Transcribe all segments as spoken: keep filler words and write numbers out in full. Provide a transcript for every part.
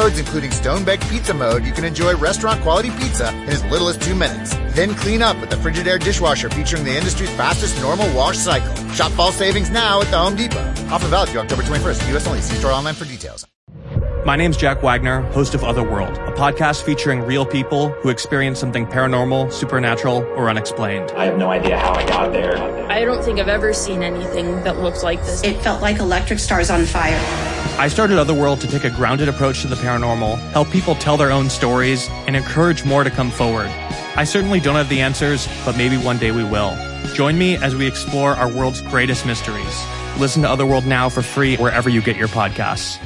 modes, including stone-baked pizza mode, you can enjoy restaurant-quality pizza in as little as two minutes. Then clean up with the Frigidaire dishwasher featuring the industry's fastest normal wash cycle. Shop fall savings now at the Home Depot. Offer valid through October twenty-first. U S only. See store online for details. My name's Jack Wagner, host of Otherworld, a podcast featuring real people who experience something paranormal, supernatural, or unexplained. I have no idea how I got there. I don't think I've ever seen anything that looks like this. It felt like electric stars on fire. I started Otherworld to take a grounded approach to the paranormal, help people tell their own stories, and encourage more to come forward. I certainly don't have the answers, but maybe one day we will. Join me as we explore our world's greatest mysteries. Listen to Otherworld now for free wherever you get your podcasts.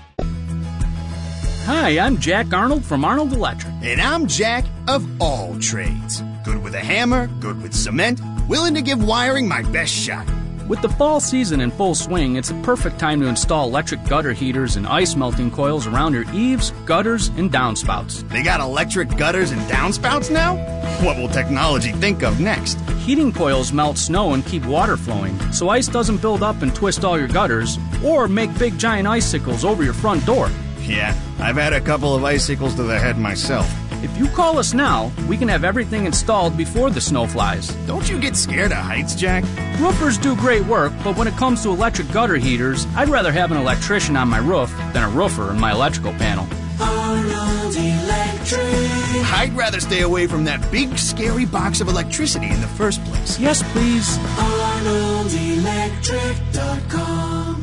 Hi, I'm Jack Arnold from Arnold Electric. And I'm Jack of all trades. Good with a hammer, good with cement, willing to give wiring my best shot. With the fall season in full swing, it's a perfect time to install electric gutter heaters and ice melting coils around your eaves, gutters, and downspouts. They got electric gutters and downspouts now? What will technology think of next? Heating coils melt snow and keep water flowing, so ice doesn't build up and twist all your gutters, or make big giant icicles over your front door. Yeah, I've had a couple of icicles to the head myself. If you call us now, we can have everything installed before the snow flies. Don't you get scared of heights, Jack? Roofers do great work, but when it comes to electric gutter heaters, I'd rather have an electrician on my roof than a roofer in my electrical panel. Arnold Electric. I'd rather stay away from that big, scary box of electricity in the first place. Yes, please. Arnold Electric dot com.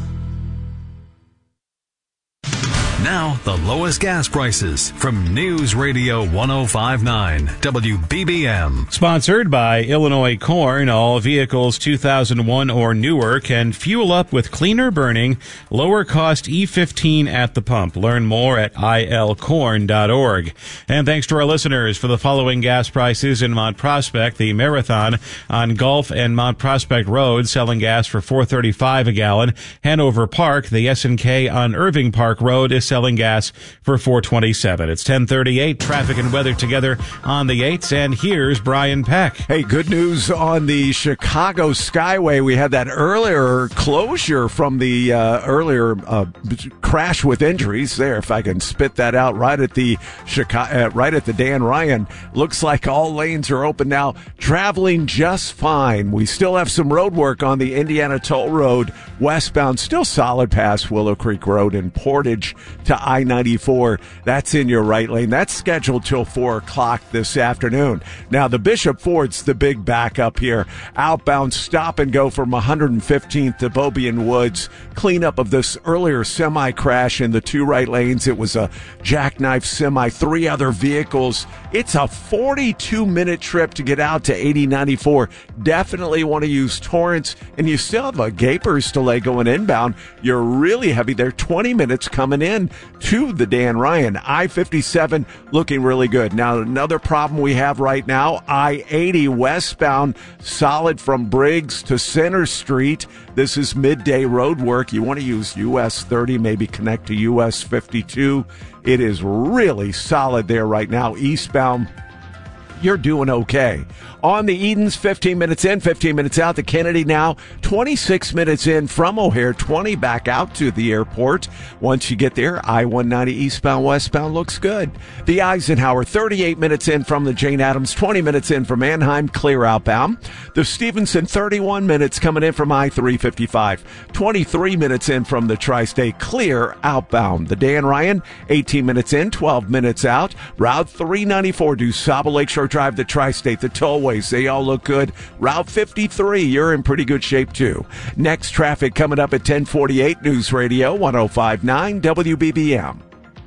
Now, the lowest gas prices from News Radio one oh five point nine W B B M. Sponsored by Illinois Corn. All vehicles two thousand one or newer can fuel up with cleaner burning, lower cost E fifteen at the pump. Learn more at I L corn dot org. And thanks to our listeners for the following gas prices in Mont Prospect. The Marathon on Gulf and Mont Prospect Road selling gas for four thirty-five a gallon. Hanover Park, the S and K on Irving Park Road is selling gas for four twenty-seven. It's ten thirty-eight. Traffic and weather together on the eights, and here's Brian Peck. Hey, good news on the Chicago Skyway. We had that earlier closure from the uh, earlier uh, crash with injuries there. If I can spit that out right at the Chicago, uh, right at the Dan Ryan. Looks like all lanes are open now. Traveling just fine. We still have some road work on the Indiana Toll Road westbound. Still solid past Willow Creek Road and Portage to I ninety-four. That's in your right lane. That's scheduled till four o'clock this afternoon. Now, the Bishop Ford's the big backup here. Outbound stop and go from one hundred fifteenth to Beaubien Woods. Cleanup of this earlier semi-crash in the two right lanes. It was a jackknife semi, three other vehicles. It's a forty-two minute trip to get out to eighty ninety-four. Definitely want to use Torrance, and you still have a Gapers delay going inbound. You're really heavy there. twenty minutes coming in to the Dan Ryan. I fifty-seven looking really good. Now, another problem we have right now, I eighty westbound, solid from Briggs to Center Street. This is midday road work. You want to use U S thirty, maybe connect to U S fifty-two. It is really solid there right now. Eastbound, you're doing okay. On the Edens, fifteen minutes in, fifteen minutes out. The Kennedy now, twenty-six minutes in from O'Hare, twenty back out to the airport. Once you get there, I one ninety eastbound, westbound looks good. The Eisenhower, thirty-eight minutes in from the Jane Addams, twenty minutes in from Anaheim, clear outbound. The Stevenson, thirty-one minutes coming in from I three fifty-five, twenty-three minutes in from the Tri-State, clear outbound. The Dan Ryan, eighteen minutes in, twelve minutes out. Route three ninety-four, DuSable Lakeshore Drive, the Tri-State, the tollway. They all look good. Route fifty-three, you're in pretty good shape too. Next traffic coming up at ten forty-eight. News Radio one oh five point nine W B B M.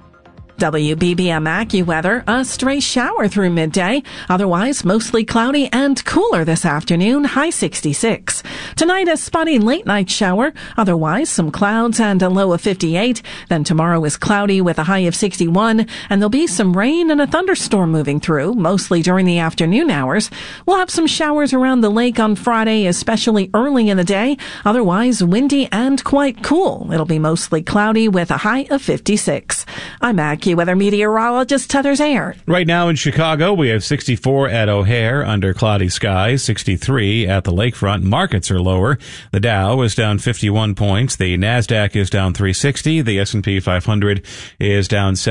W B B M AccuWeather, a stray shower through midday. Otherwise, mostly cloudy and cooler this afternoon, high sixty-six. Tonight, a spotty late-night shower. Otherwise, some clouds and a low of fifty-eight. Then tomorrow is cloudy with a high of sixty-one. And there'll be some rain and a thunderstorm moving through, mostly during the afternoon hours. We'll have some showers around the lake on Friday, especially early in the day. Otherwise, windy and quite cool. It'll be mostly cloudy with a high of fifty-six. I'm AccuWeather meteorologist Heather Zayer. Right now in Chicago, we have sixty-four at O'Hare under cloudy skies, sixty-three at the lakefront. Markets are lower. The Dow is down fifty-one points. The NASDAQ is down three sixty. The S and P five hundred is down seven.